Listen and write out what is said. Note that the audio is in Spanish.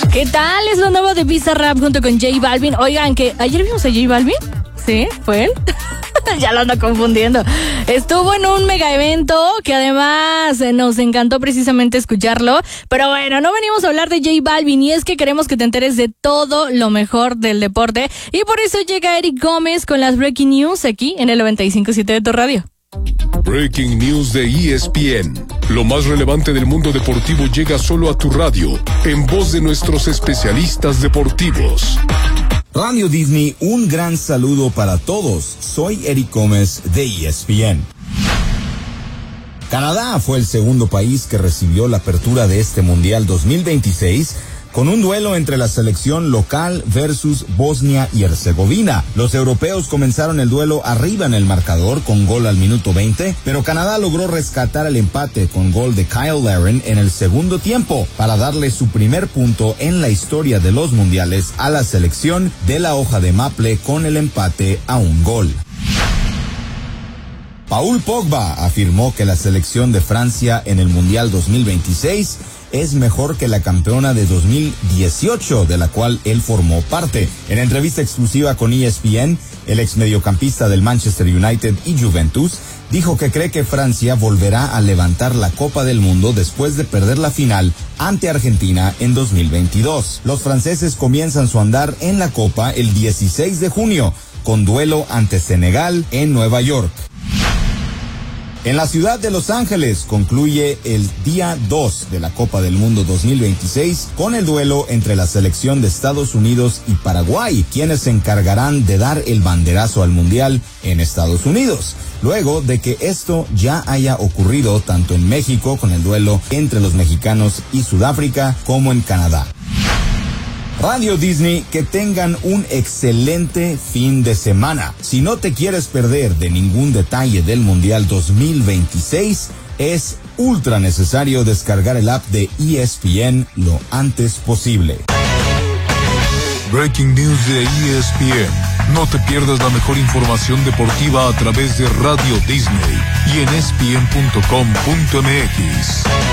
¿Qué tal? Es lo nuevo de Bizarrap junto con J Balvin. Oigan, que ayer vimos a J Balvin. ¿Sí? ¿Fue él? Ya lo ando confundiendo. Estuvo en un mega evento que además nos encantó precisamente escucharlo. Pero bueno, no venimos a hablar de J Balvin, y es que queremos que te enteres de todo lo mejor del deporte. Y por eso llega Eric Gómez con las Breaking News aquí en el 95.7 de tu radio. Breaking News de ESPN. Lo más relevante del mundo deportivo llega solo a tu radio, en voz de nuestros especialistas deportivos. Radio Disney, un gran saludo para todos. Soy Eric Gómez de ESPN. Canadá fue el segundo país que recibió la apertura de este Mundial 2026 con un duelo entre la selección local versus Bosnia y Herzegovina. Los europeos comenzaron el duelo arriba en el marcador con gol al minuto 20, pero Canadá logró rescatar el empate con gol de Kyle Larin en el segundo tiempo para darle su primer punto en la historia de los mundiales a la selección de la hoja de maple con el empate a un gol. Paul Pogba afirmó que la selección de Francia en el Mundial 2026 es mejor que la campeona de 2018, de la cual él formó parte. En entrevista exclusiva con ESPN, el ex mediocampista del Manchester United y Juventus dijo que cree que Francia volverá a levantar la Copa del Mundo después de perder la final ante Argentina en 2022. Los franceses comienzan su andar en la Copa el 16 de junio, con duelo ante Senegal en Nueva York. En la ciudad de Los Ángeles concluye el día 2 de la Copa del Mundo 2026 con el duelo entre la selección de Estados Unidos y Paraguay, quienes se encargarán de dar el banderazo al Mundial en Estados Unidos, luego de que esto ya haya ocurrido tanto en México con el duelo entre los mexicanos y Sudáfrica como en Canadá. Radio Disney, que tengan un excelente fin de semana. Si no te quieres perder de ningún detalle del Mundial 2026, es ultra necesario descargar el app de ESPN lo antes posible. Breaking News de ESPN. No te pierdas la mejor información deportiva a través de Radio Disney y en ESPN.com.mx.